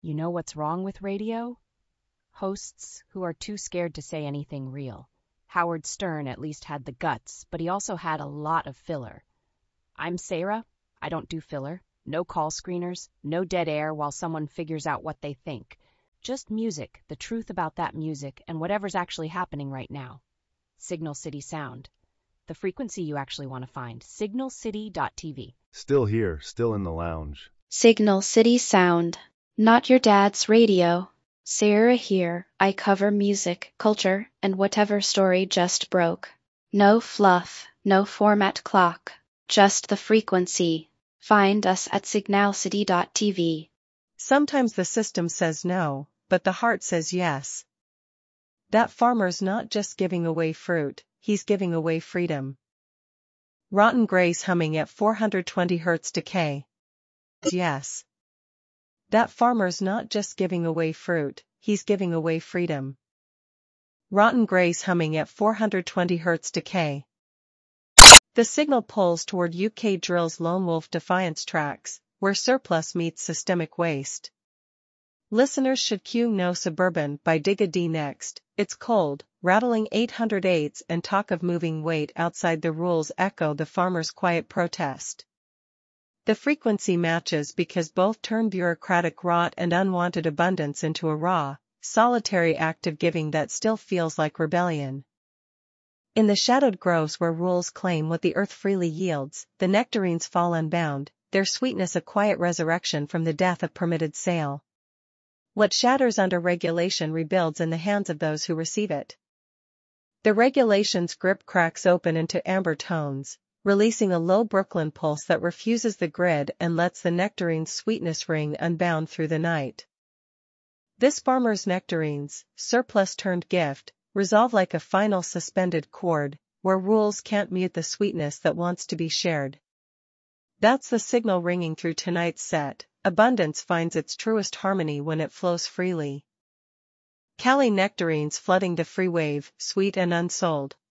You know what's wrong with radio? Hosts who are too scared to say anything real. Howard Stern at least had the guts, but he also had a lot of filler. I'm Sarah. I don't do filler. No call screeners, no dead air while someone figures out what they think. Just music, the truth about that music, and whatever's actually happening right now. Signal City Sound. The frequency you actually want to find. signalcity.tv. Still here, still in the lounge. Signal City Sound. Not your dad's radio. Sarah here. I cover music, culture, and whatever story just broke. No fluff, no format clock. Just the frequency. Find us at signalcity.tv. Sometimes the system says no, but the heart says yes. That farmer's not just giving away fruit, he's giving away freedom. Rotten Grace humming at 420 Hz decay. Yes. That farmer's not just giving away fruit, he's giving away freedom. Rotten Grace humming at 420 Hz decay. The signal pulls toward UK Drill's Lone Wolf Defiance tracks, where surplus meets systemic waste. Listeners should cue No Suburban by Digga D next. It's cold, rattling 808s and talk of moving weight outside the rules echo the farmer's quiet protest. The frequency matches because both turn bureaucratic rot and unwanted abundance into a raw, solitary act of giving that still feels like rebellion. In the shadowed groves where rules claim what the earth freely yields, the nectarines fall unbound, their sweetness a quiet resurrection from the death of permitted sale. What shatters under regulation rebuilds in the hands of those who receive it. The regulation's grip cracks open into amber tones, releasing a low Brooklyn pulse that refuses the grid and lets the nectarine's sweetness ring unbound through the night. This farmer's nectarines, surplus turned gift, resolve like a final suspended chord, where rules can't mute the sweetness that wants to be shared. That's the signal ringing through tonight's set. Abundance finds its truest harmony when it flows freely. Cali nectarines flooding the free wave, sweet and unsold.